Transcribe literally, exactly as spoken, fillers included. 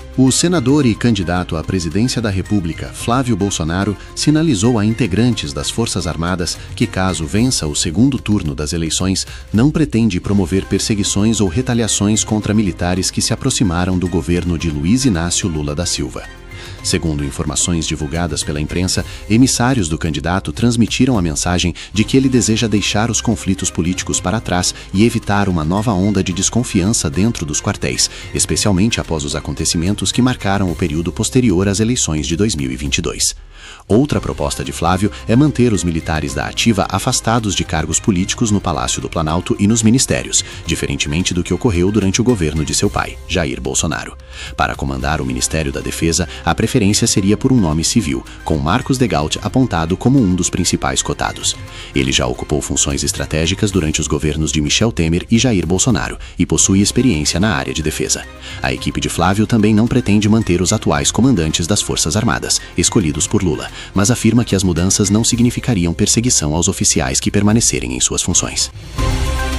O senador e candidato à presidência da República, Flávio Bolsonaro, sinalizou a integrantes das Forças Armadas que, caso vença o segundo turno das eleições, não pretende promover perseguições ou retaliações contra militares que se aproximaram do governo de Luiz Inácio Lula da Silva. Segundo informações divulgadas pela imprensa, emissários do candidato transmitiram a mensagem de que ele deseja deixar os conflitos políticos para trás e evitar uma nova onda de desconfiança dentro dos quartéis, especialmente após os acontecimentos que marcaram o período posterior às eleições de dois mil e vinte e dois. Outra proposta de Flávio é manter os militares da ativa afastados de cargos políticos no Palácio do Planalto e nos ministérios, diferentemente do que ocorreu durante o governo de seu pai, Jair Bolsonaro. Para comandar o Ministério da Defesa, a preferência seria por um nome civil, com Marcos Degalt apontado como um dos principais cotados. Ele já ocupou funções estratégicas durante os governos de Michel Temer e Jair Bolsonaro e possui experiência na área de defesa. A equipe de Flávio também não pretende manter os atuais comandantes das Forças Armadas, escolhidos por Lula, mas afirma que as mudanças não significariam perseguição aos oficiais que permanecerem em suas funções.